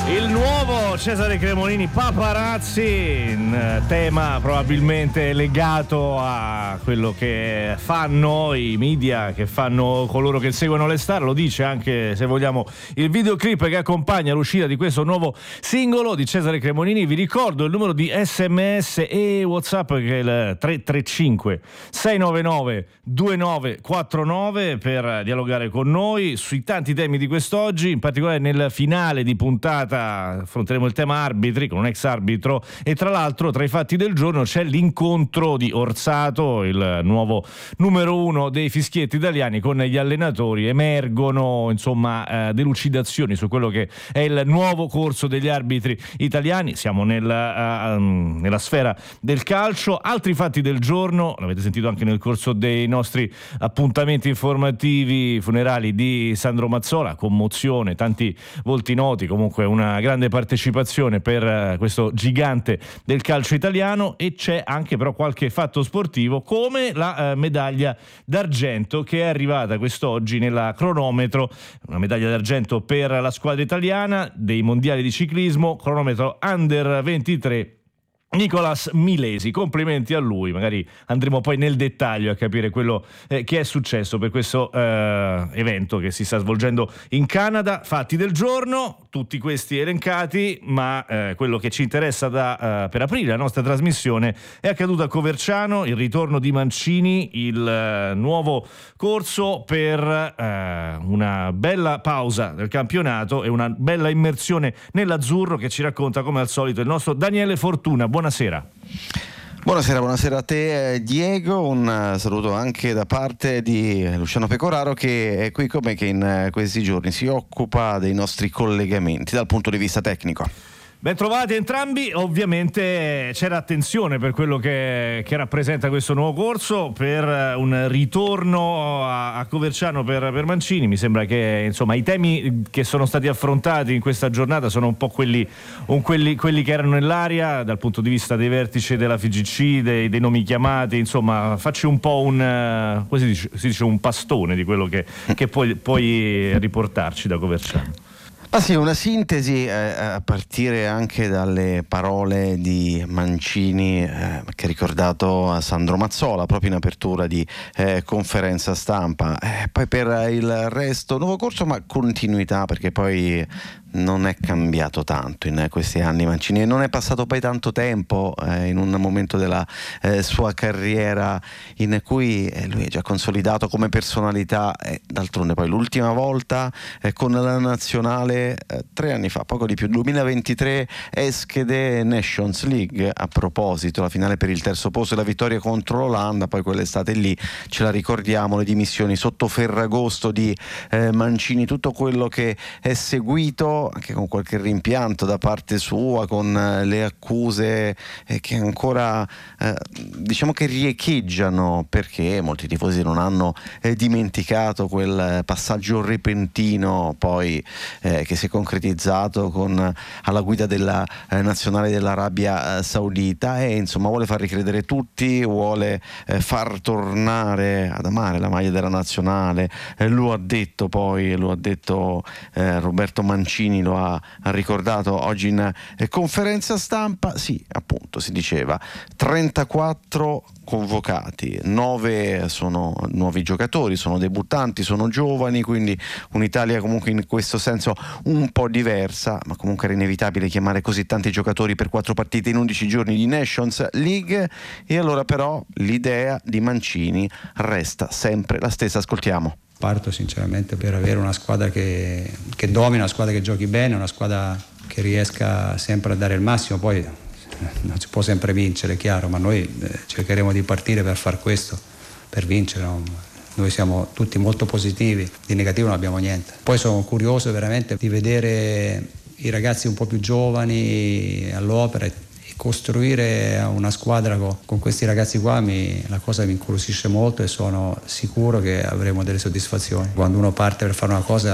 Il nuovo Cesare Cremonini, Paparazzi, tema probabilmente legato a quello che fanno i media, che fanno coloro che seguono le star. Lo dice anche, se vogliamo, il videoclip che accompagna l'uscita di questo nuovo singolo di Cesare Cremonini. Vi ricordo il numero di SMS e WhatsApp, che è il 335 699 2949, per dialogare con noi sui tanti temi di quest'oggi. In particolare nel finale di puntata affronteremo il tema arbitri con un ex arbitro, e tra l'altro tra i fatti del giorno c'è l'incontro di Orsato, il nuovo numero uno dei fischietti italiani, con gli allenatori. Emergono insomma delucidazioni su quello che è il nuovo corso degli arbitri italiani. Siamo nella sfera del calcio. Altri fatti del giorno, l'avete sentito anche nel corso dei nostri appuntamenti informativi funerali di Sandro Mazzola, commozione, tanti volti noti, comunque una grande partecipazione per questo gigante del calcio italiano. E c'è anche però qualche fatto sportivo, come la medaglia d'argento che è arrivata quest'oggi nella cronometro, una medaglia d'argento per la squadra italiana dei mondiali di ciclismo, cronometro under 23, Nicolas Milesi. Complimenti a lui. Magari andremo poi nel dettaglio a capire quello che è successo per questo evento che si sta svolgendo in Canada. Fatti del giorno, tutti questi elencati, ma quello che ci interessa per aprire la nostra trasmissione è accaduto a Coverciano, il ritorno di Mancini, il nuovo corso per una bella pausa del campionato e una bella immersione nell'azzurro, che ci racconta come al solito il nostro Daniele Fortuna. Buonasera. Buonasera a te Diego, un saluto anche da parte di Luciano Pecoraro, che è qui con me, che in questi giorni si occupa dei nostri collegamenti dal punto di vista tecnico. Ben trovati entrambi. Ovviamente c'era attenzione per quello che rappresenta questo nuovo corso, per un ritorno a Coverciano per Mancini. Mi sembra che insomma i temi che sono stati affrontati in questa giornata sono un po' quelli che erano nell'aria dal punto di vista dei vertici della FIGC, dei nomi chiamati. Insomma, facci un po' si dice un pastone di quello che puoi riportarci da Coverciano. Ah sì, una sintesi a partire anche dalle parole di Mancini che ha ricordato a Sandro Mazzola proprio in apertura di conferenza stampa. Poi per il resto nuovo corso, ma continuità, perché poi non è cambiato tanto in questi anni Mancini, e non è passato poi tanto tempo in un momento della sua carriera in cui lui è già consolidato come personalità. D'altronde poi l'ultima volta con la nazionale 3 anni fa, poco di più, 2023, Eschede Nations League. A proposito, la finale per il terzo posto e la vittoria contro l'Olanda, poi quell'estate lì ce la ricordiamo, le dimissioni sotto Ferragosto di Mancini, tutto quello che è seguito, anche con qualche rimpianto da parte sua, con le accuse che ancora diciamo che riecheggiano, perché molti tifosi non hanno dimenticato quel passaggio repentino poi che si è concretizzato alla guida della nazionale dell'Arabia Saudita, e insomma vuole far ricredere tutti, vuole far tornare ad amare la maglia della nazionale. Lo ha detto Roberto Mancini, lo ha ricordato oggi in conferenza stampa. Sì, appunto, si diceva 34 convocati, 9 sono nuovi giocatori, sono debuttanti, sono giovani, quindi un'Italia comunque in questo senso un po' diversa, ma comunque era inevitabile chiamare così tanti giocatori per 4 partite in 11 giorni di Nations League. E allora però l'idea di Mancini resta sempre la stessa. Ascoltiamo. Parto sinceramente per avere una squadra che domina, una squadra che giochi bene, una squadra che riesca sempre a dare il massimo. Poi non si può sempre vincere, è chiaro, ma noi cercheremo di partire per far questo, per vincere, no? Noi siamo tutti molto positivi, di negativo non abbiamo niente. Poi sono curioso veramente di vedere i ragazzi un po' più giovani all'opera e costruire una squadra con questi ragazzi qua. La cosa mi incuriosisce molto e sono sicuro che avremo delle soddisfazioni. Quando uno parte per fare una cosa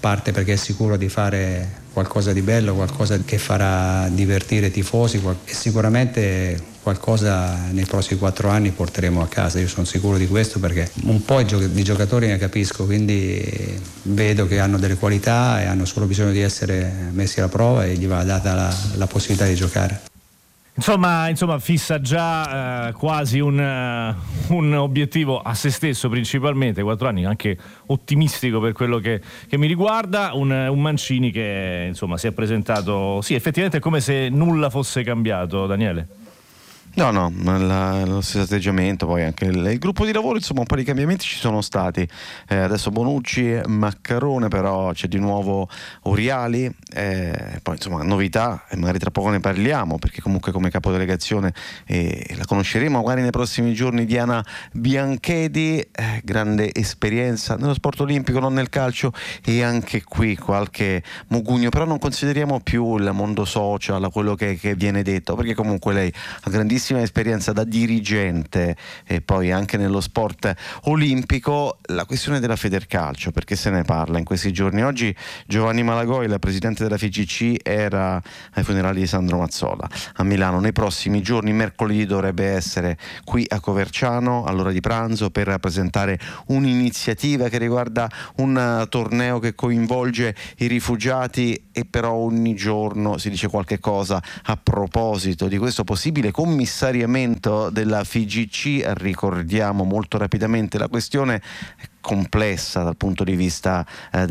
parte perché è sicuro di fare qualcosa di bello, qualcosa che farà divertire i tifosi e sicuramente qualcosa nei prossimi 4 anni porteremo a casa. Io sono sicuro di questo perché un po' di giocatori ne capisco, quindi vedo che hanno delle qualità e hanno solo bisogno di essere messi alla prova e gli va data la possibilità di giocare. Insomma, fissa già quasi un obiettivo a se stesso principalmente, 4 anni, anche ottimistico per quello che mi riguarda, un Mancini che insomma si è presentato, sì, effettivamente è come se nulla fosse cambiato, Daniele. No, lo stesso atteggiamento, poi anche il gruppo di lavoro, insomma un po' di cambiamenti ci sono stati, adesso Bonucci, Maccarone, però c'è di nuovo Oriali, poi insomma novità, e magari tra poco ne parliamo perché comunque come capodelegazione la conosceremo magari nei prossimi giorni, Diana Bianchedi, grande esperienza nello sport olimpico, non nel calcio, e anche qui qualche mugugno, però non consideriamo più il mondo social, quello che viene detto, perché comunque lei ha grandissima esperienza da dirigente e poi anche nello sport olimpico. La questione della Federcalcio, perché se ne parla in questi giorni. Oggi Giovanni Malagoi, il presidente della FIGC, era ai funerali di Sandro Mazzola a Milano. Nei prossimi giorni, mercoledì, dovrebbe essere qui a Coverciano all'ora di pranzo per presentare un'iniziativa che riguarda un torneo che coinvolge i rifugiati, e però ogni giorno si dice qualche cosa a proposito di questo possibile commissariamento della FIGC. Ricordiamo molto rapidamente la questione complessa dal punto di vista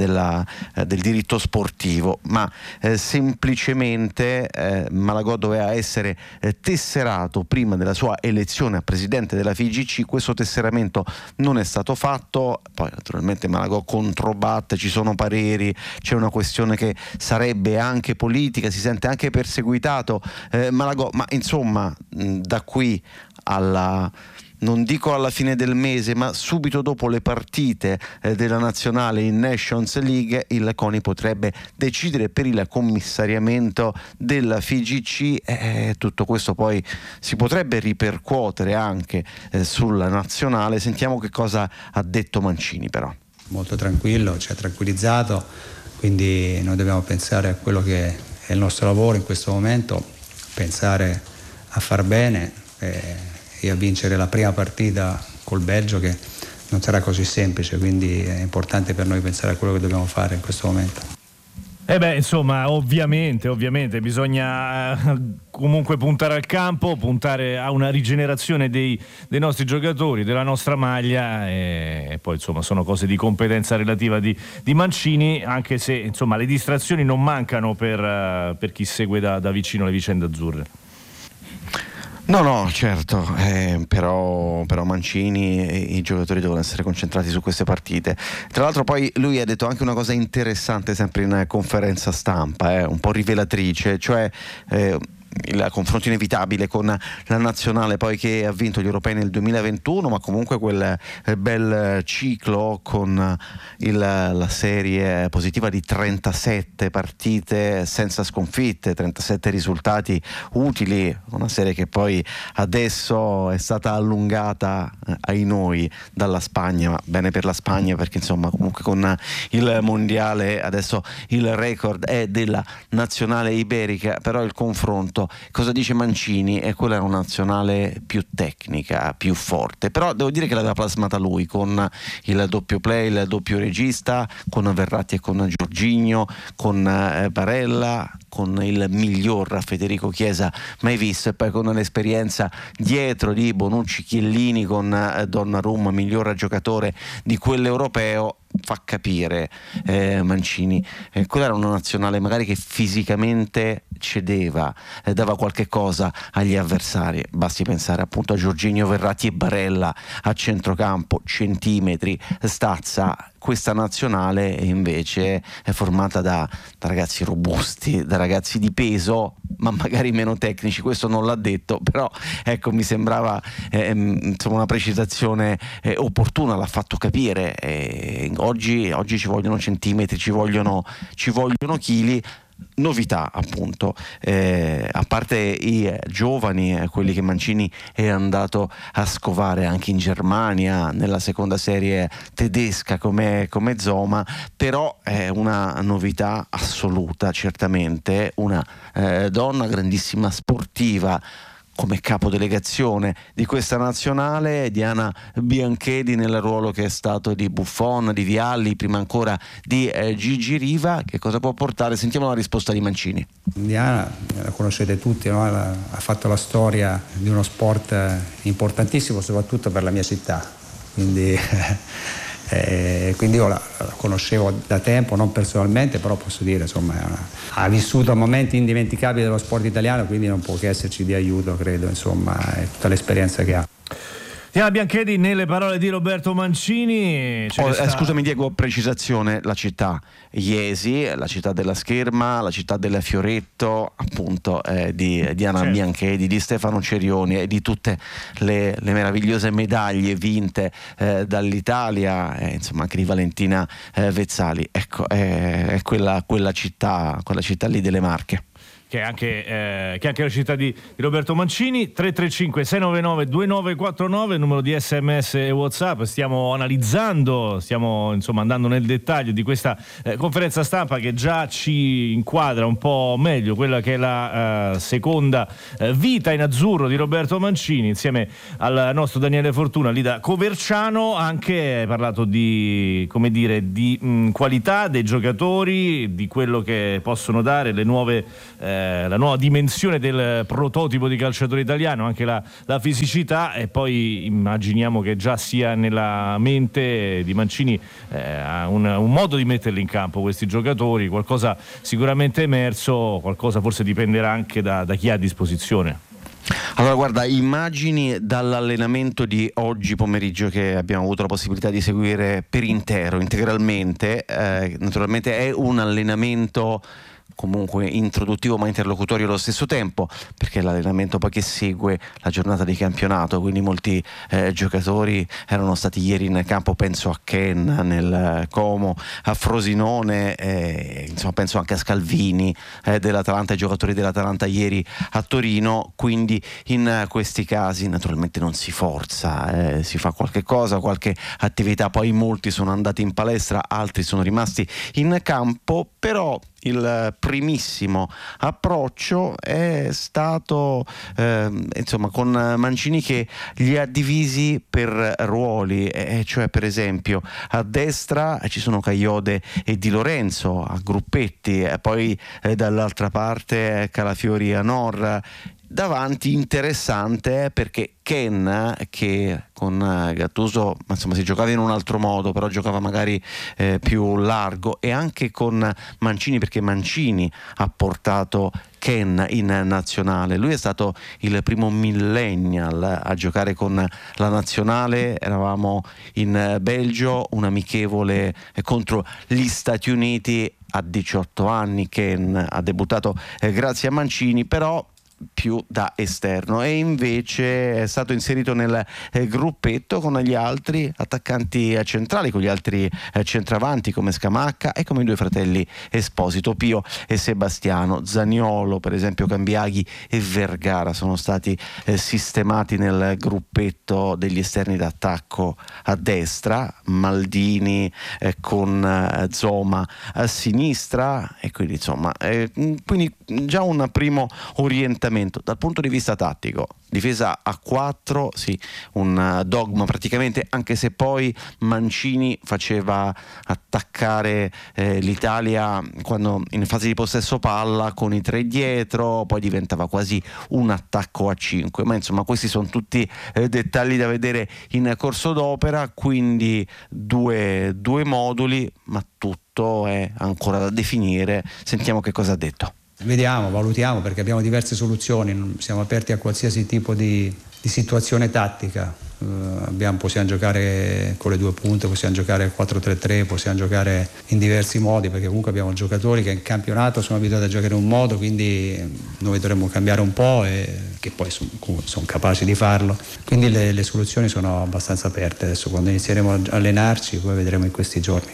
del diritto sportivo, ma semplicemente Malagò doveva essere tesserato prima della sua elezione a presidente della FIGC. Questo tesseramento non è stato fatto, poi naturalmente Malagò controbatte, ci sono pareri, c'è una questione che sarebbe anche politica, si sente anche perseguitato Malagò, ma insomma da qui non dico alla fine del mese, ma subito dopo le partite della nazionale in Nations League, il CONI potrebbe decidere per il commissariamento della FIGC. Tutto questo poi si potrebbe ripercuotere anche sulla nazionale. Sentiamo che cosa ha detto Mancini, però. Molto tranquillo, ci ha tranquillizzato, quindi noi dobbiamo pensare a quello che è il nostro lavoro in questo momento, pensare a far bene e a vincere la prima partita col Belgio, che non sarà così semplice, quindi è importante per noi pensare a quello che dobbiamo fare in questo momento. Insomma, ovviamente bisogna comunque puntare al campo, puntare a una rigenerazione dei nostri giocatori, della nostra maglia, e poi insomma sono cose di competenza relativa di Mancini, anche se insomma le distrazioni non mancano per chi segue da vicino le vicende azzurre. No, certo, però Mancini e i giocatori devono essere concentrati su queste partite. Tra l'altro poi lui ha detto anche una cosa interessante sempre in conferenza stampa, un po' rivelatrice, cioè il confronto inevitabile con la nazionale poi che ha vinto gli europei nel 2021, ma comunque quel bel ciclo con la serie positiva di 37 partite senza sconfitte, 37 risultati utili, una serie che poi adesso è stata allungata ai noi dalla Spagna, ma bene per la Spagna, perché insomma comunque con il mondiale adesso il record è della nazionale iberica. Però il confronto, cosa dice Mancini, è quella una nazionale più tecnica, più forte, però devo dire che l'aveva plasmata lui con il doppio play, il doppio regista, con Verratti e con Jorginho, con Barella, con il miglior Federico Chiesa mai visto, e poi con l'esperienza dietro di Bonucci, Chiellini, con Donnarumma, miglior giocatore di quell'europeo. Fa capire Mancini, quella era una nazionale magari che fisicamente cedeva, dava qualche cosa agli avversari. Basti pensare appunto a Jorginho, Verratti e Barella a centrocampo, centimetri, stazza. Questa nazionale invece è formata da ragazzi robusti, da ragazzi di peso, ma magari meno tecnici. Questo non l'ha detto, però ecco, mi sembrava insomma una precisazione opportuna, l'ha fatto capire. Oggi ci vogliono centimetri, ci vogliono chili. novità appunto, a parte i giovani, quelli che Mancini è andato a scovare anche in Germania nella seconda serie tedesca come Zoma, però è una novità assoluta, certamente una donna grandissima sportiva come capodelegazione di questa nazionale, Diana Bianchedi, nel ruolo che è stato di Buffon, di Vialli, prima ancora di Gigi Riva. Che cosa può portare? Sentiamo la risposta di Mancini. Diana la conoscete tutti, no? Ha fatto la storia di uno sport importantissimo soprattutto per la mia città, quindi io la conoscevo da tempo, non personalmente, però posso dire insomma ha vissuto momenti indimenticabili dello sport italiano, quindi non può che esserci di aiuto, credo, insomma, è tutta l'esperienza che ha. Diana Bianchedi nelle parole di Roberto Mancini. Scusami Diego, precisazione: la città Iesi, la città della Scherma, la città del Fioretto, appunto, di Diana certo. Bianchedi, di Stefano Cerioni e di tutte le meravigliose medaglie vinte dall'Italia, insomma anche di Valentina Vezzali. Ecco, è quella città lì delle Marche. Che è anche la città di Roberto Mancini. 335 699 2949, il numero di SMS e WhatsApp. Stiamo analizzando, insomma andando nel dettaglio di questa conferenza stampa che già ci inquadra un po' meglio quella che è la seconda vita in azzurro di Roberto Mancini, insieme al nostro Daniele Fortuna lì da Coverciano. Anche hai parlato di qualità dei giocatori, di quello che possono dare la nuova dimensione del prototipo di calciatore italiano, anche la fisicità, e poi immaginiamo che già sia nella mente di Mancini un modo di metterli in campo questi giocatori, qualcosa sicuramente emerso, qualcosa forse dipenderà anche da chi ha a disposizione. Allora guarda, immagini dall'allenamento di oggi pomeriggio che abbiamo avuto la possibilità di seguire per intero, integralmente, naturalmente è un allenamento comunque introduttivo ma interlocutorio allo stesso tempo, perché l'allenamento poi che segue la giornata di campionato, quindi molti giocatori erano stati ieri in campo, penso a Ken nel Como, a Frosinone, insomma penso anche a Scalvini dell'Atalanta, ai giocatori dell'Atalanta ieri a Torino, quindi in questi casi naturalmente non si forza, si fa qualche cosa, qualche attività, poi molti sono andati in palestra, altri sono rimasti in campo, però il primissimo approccio è stato insomma con Mancini che li ha divisi per ruoli, cioè per esempio a destra ci sono Cagliode e Di Lorenzo a gruppetti, poi dall'altra parte Calafiori e Anor. Davanti interessante perché Ken, che con Gattuso insomma si giocava in un altro modo, però giocava magari più largo, e anche con Mancini, perché Mancini ha portato Ken in nazionale. Lui è stato il primo millennial a giocare con la nazionale. Eravamo in Belgio, un amichevole contro gli Stati Uniti a 18 anni. Ken ha debuttato grazie a Mancini, però più da esterno, e invece è stato inserito nel gruppetto con gli altri attaccanti centrali, con gli altri centravanti come Scamacca e come i due fratelli Esposito, Pio e Sebastiano. Zaniolo, per esempio, Cambiaghi e Vergara sono stati sistemati nel gruppetto degli esterni d'attacco a destra, Maldini con Zoma a sinistra, e quindi insomma quindi già un primo orientamento. Dal punto di vista tattico, difesa a 4, sì, un dogma praticamente, anche se poi Mancini faceva attaccare l'Italia quando in fase di possesso palla con i 3 dietro, poi diventava quasi un attacco a 5, ma insomma questi sono tutti dettagli da vedere in corso d'opera, quindi due moduli, ma tutto è ancora da definire. Sentiamo che cosa ha detto. Vediamo, valutiamo, perché abbiamo diverse soluzioni, siamo aperti a qualsiasi tipo di situazione tattica. Possiamo giocare con le 2 punte, possiamo giocare 4-3-3, possiamo giocare in diversi modi, perché comunque abbiamo giocatori che in campionato sono abituati a giocare in un modo, quindi noi dovremmo cambiare un po', e che poi sono capaci di farlo. Quindi le soluzioni sono abbastanza aperte. Adesso quando inizieremo a allenarci, poi vedremo in questi giorni.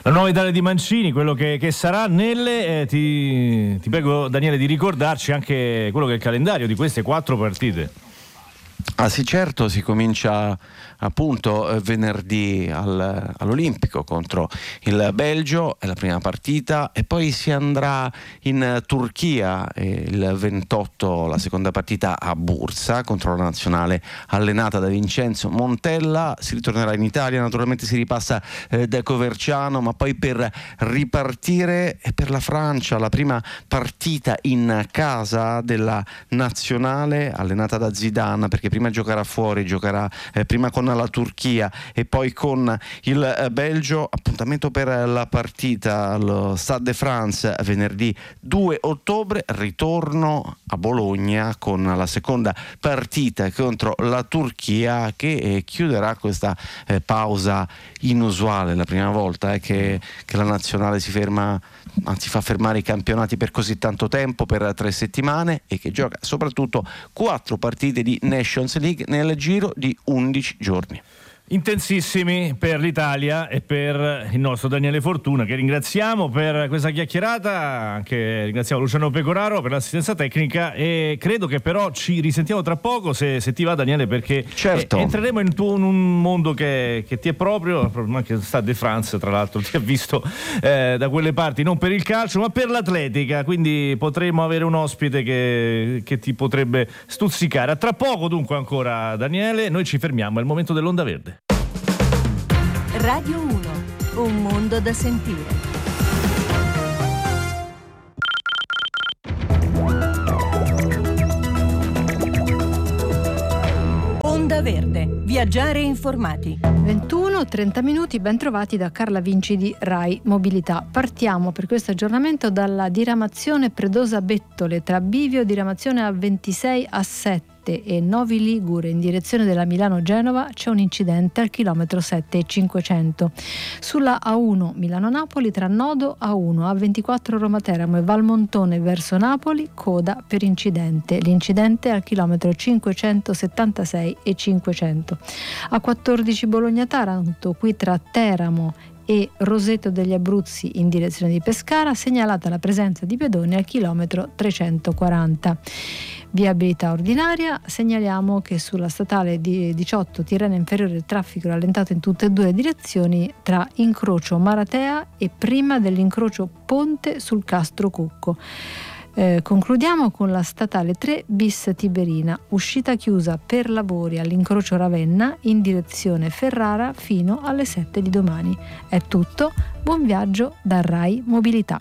La nuova Italia di Mancini, quello che sarà nelle... ti prego Daniele di ricordarci anche quello che è il calendario di queste 4 partite. Ah sì, certo, si comincia appunto venerdì all'Olimpico contro il Belgio, è la prima partita, e poi si andrà in Turchia il 28, la seconda partita a Bursa contro la nazionale allenata da Vincenzo Montella. Si ritornerà in Italia, naturalmente si ripassa da Coverciano, ma poi per ripartire per la Francia, la prima partita in casa della nazionale allenata da Zidane, perché prima giocherà fuori, giocherà prima con la Turchia e poi con il Belgio. Appuntamento per la partita allo Stade de France venerdì 2 ottobre, ritorno a Bologna con la seconda partita contro la Turchia, che chiuderà questa pausa inusuale, la prima volta che la nazionale si ferma, anzi fa fermare i campionati per così tanto tempo, per 3 settimane, e che gioca soprattutto 4 partite di Nations League nel giro di 11 giorni. Intensissimi per l'Italia e per il nostro Daniele Fortuna, che ringraziamo per questa chiacchierata. Anche ringraziamo Luciano Pecoraro per l'assistenza tecnica, e credo che però ci risentiamo tra poco, se ti va Daniele, perché certo, entreremo in un mondo che ti è proprio anche Stade de France, tra l'altro ti ha visto da quelle parti, non per il calcio ma per l'atletica, quindi potremo avere un ospite che ti potrebbe stuzzicare. A tra poco dunque ancora Daniele, noi ci fermiamo, è il momento dell'Onda Verde. Radio 1, un mondo da sentire. Onda Verde, viaggiare informati. 21-30 minuti, ben trovati da Carla Vinci di Rai Mobilità. Partiamo per questo aggiornamento dalla diramazione Predosa-Bettole, tra bivio diramazione A26 A7 e Novi Ligure in direzione della Milano-Genova. C'è un incidente al chilometro 7,500. Sulla A1 Milano-Napoli, tra nodo A1, A24 Roma-Teramo e Valmontone verso Napoli, coda per incidente. L'incidente è al chilometro 576 e 500. A14 Bologna-Taranto, qui tra Teramo e Roseto degli Abruzzi in direzione di Pescara, segnalata la presenza di pedoni al chilometro 340. Viabilità ordinaria, segnaliamo che sulla statale 18 Tirrenia Inferiore il traffico è rallentato in tutte e 2 le direzioni tra incrocio Maratea e prima dell'incrocio Ponte sul Castro Cucco. Concludiamo con la statale 3 bis Tiberina, uscita chiusa per lavori all'incrocio Ravenna in direzione Ferrara fino alle 7 di domani. È tutto, buon viaggio da Rai Mobilità.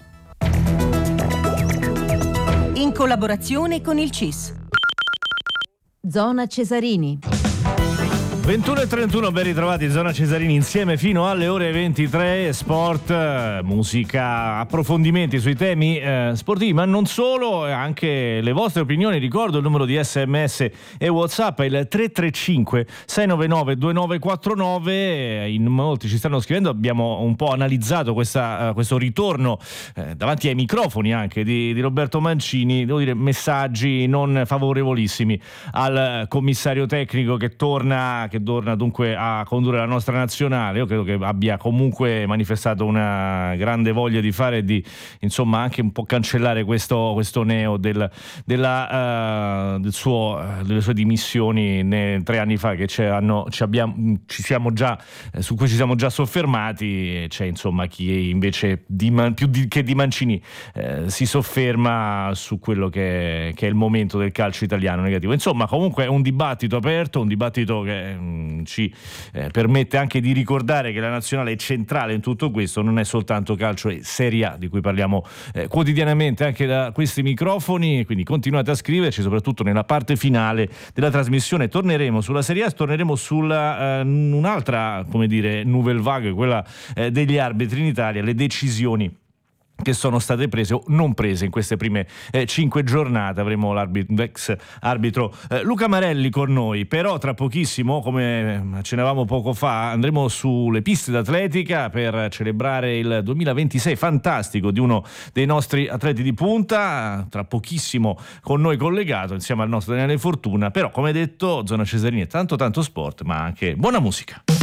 In collaborazione con il CIS. Zona Cesarini. 21:31, ben ritrovati, Zona Cesarini insieme fino alle ore 23. Sport, musica, approfondimenti sui temi sportivi, ma non solo, anche le vostre opinioni. Ricordo il numero di SMS e WhatsApp, il 335 699 2949. In molti ci stanno scrivendo, abbiamo un po' analizzato questo ritorno davanti ai microfoni anche di Roberto Mancini. Devo dire, messaggi non favorevolissimi al commissario tecnico che torna dunque a condurre la nostra nazionale. Io credo che abbia comunque manifestato una grande voglia di fare, di insomma anche un po' cancellare questo neo delle sue dimissioni 3 anni fa, che su cui ci siamo già soffermati. C'è insomma chi invece che di Mancini si sofferma su quello che è il momento del calcio italiano negativo. Insomma, comunque è un dibattito aperto, un dibattito che ci permette anche di ricordare che la nazionale è centrale in tutto questo, non è soltanto calcio e Serie A di cui parliamo quotidianamente anche da questi microfoni. Quindi continuate a scriverci, soprattutto nella parte finale della trasmissione torneremo sulla Serie A, torneremo sulla un'altra, come dire, nouvelle vague, quella degli arbitri in Italia, le decisioni che sono state prese o non prese in queste prime 5 giornate. Avremo l'ex arbitro Luca Marelli con noi, però tra pochissimo, come accennavamo poco fa, andremo sulle piste d'atletica per celebrare il 2026 fantastico di uno dei nostri atleti di punta. Tra pochissimo con noi collegato insieme al nostro Daniele Fortuna. Però, come detto, Zona Cesarini è tanto sport, ma anche buona musica.